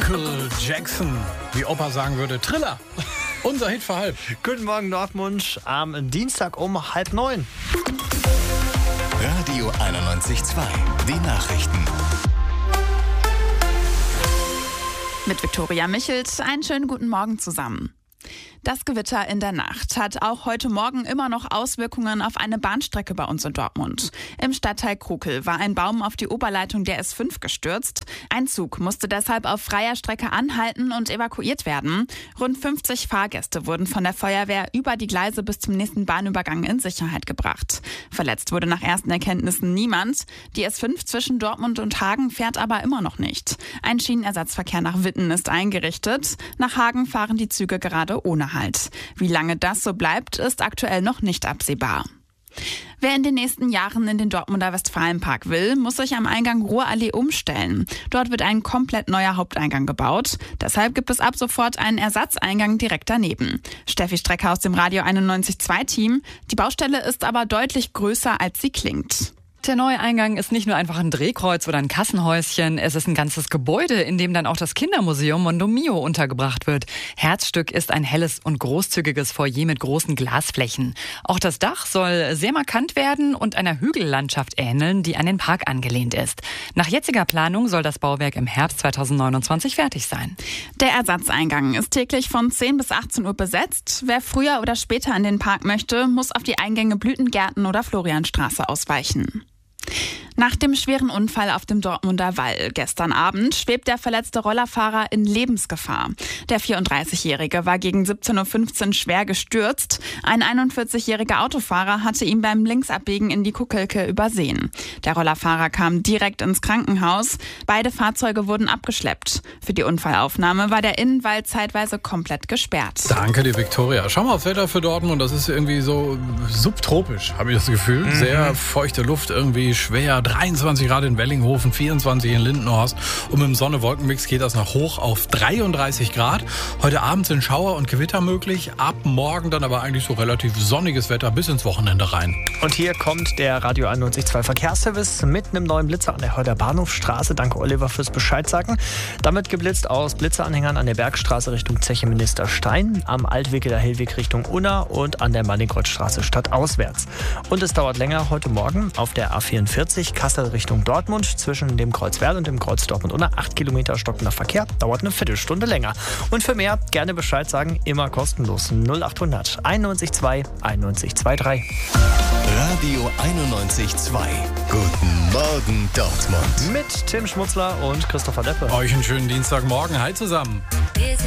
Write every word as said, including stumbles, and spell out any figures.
Michael Jackson, wie Opa sagen würde, Triller. Unser Hit für halb. Guten Morgen Dortmund am Dienstag um halb neun. Radio einundneunzig Komma zwei, die Nachrichten. Mit Viktoria Michelt, einen schönen guten Morgen zusammen. Das Gewitter in der Nacht hat auch heute Morgen immer noch Auswirkungen auf eine Bahnstrecke bei uns in Dortmund. Im Stadtteil Krukel war ein Baum auf die Oberleitung der S fünf gestürzt. Ein Zug musste deshalb auf freier Strecke anhalten und evakuiert werden. Rund fünfzig Fahrgäste wurden von der Feuerwehr über die Gleise bis zum nächsten Bahnübergang in Sicherheit gebracht. Verletzt wurde nach ersten Erkenntnissen niemand. Die S fünf zwischen Dortmund und Hagen fährt aber immer noch nicht. Ein Schienenersatzverkehr nach Witten ist eingerichtet. Nach Hagen fahren die Züge gerade ohne Halt. Wie lange das so bleibt, ist aktuell noch nicht absehbar. Wer in den nächsten Jahren in den Dortmunder Westfalenpark will, muss sich am Eingang Ruhrallee umstellen. Dort wird ein komplett neuer Haupteingang gebaut. Deshalb gibt es ab sofort einen Ersatzeingang direkt daneben. Steffi Strecker aus dem Radio einundneunzig Komma zwei Team. Die Baustelle ist aber deutlich größer, als sie klingt. Der neue Eingang ist nicht nur einfach ein Drehkreuz oder ein Kassenhäuschen, es ist ein ganzes Gebäude, in dem dann auch das Kindermuseum Mondo Mio untergebracht wird. Herzstück ist ein helles und großzügiges Foyer mit großen Glasflächen. Auch das Dach soll sehr markant werden und einer Hügellandschaft ähneln, die an den Park angelehnt ist. Nach jetziger Planung soll das Bauwerk im Herbst zweitausendneunundzwanzig fertig sein. Der Ersatzeingang ist täglich von zehn bis achtzehn Uhr besetzt. Wer früher oder später in den Park möchte, muss auf die Eingänge Blütengärten oder Florianstraße ausweichen. Nach dem schweren Unfall auf dem Dortmunder Wall gestern Abend schwebt der verletzte Rollerfahrer in Lebensgefahr. Der vierunddreißigjährige war gegen siebzehn Uhr fünfzehn schwer gestürzt. Ein einundvierzigjähriger Autofahrer hatte ihn beim Linksabbiegen in die Kuckelke übersehen. Der Rollerfahrer kam direkt ins Krankenhaus. Beide Fahrzeuge wurden abgeschleppt. Für die Unfallaufnahme war der Innenwald zeitweise komplett gesperrt. Danke dir, Viktoria. Schau mal aufs Wetter für Dortmund. Das ist irgendwie so subtropisch, habe ich das Gefühl. Mhm. Sehr feuchte Luft, irgendwie schwer. dreiundzwanzig Grad in Wellinghofen, vierundzwanzig in Lindenhorst. Und mit dem Sonne-Wolkenmix geht das noch hoch auf dreiunddreißig Grad. Heute Abend sind Schauer und Gewitter möglich. Ab morgen dann aber eigentlich so relativ sonniges Wetter bis ins Wochenende rein. Und hier kommt der Radio einundneunzig Komma zwei Verkehrsservice mit einem neuen Blitzer an der Hörder Bahnhofstraße. Danke Oliver fürs Bescheid sagen. Damit geblitzt aus Blitzeranhängern an der Bergstraße Richtung Zeche Ministerstein, am Altwege der Hellweg Richtung Unna und an der Manningkreuzstraße stadtauswärts. Und es dauert länger heute Morgen auf der A vierundvierzig Kassel Richtung Dortmund zwischen dem Kreuz Werl und dem Kreuz Dortmund-Unna. acht Kilometer stockender Verkehr, dauert eine Viertelstunde länger. Und für mehr gerne Bescheid sagen, immer kostenlos. null achthundert einundneunzig Komma zwei einundneunzig Komma zweiunddreißig. Radio einundneunzig Komma zwei. Guten Morgen Dortmund. Mit Tim Schmutzler und Christopher Deppe. Euch einen schönen Dienstagmorgen. Hi zusammen.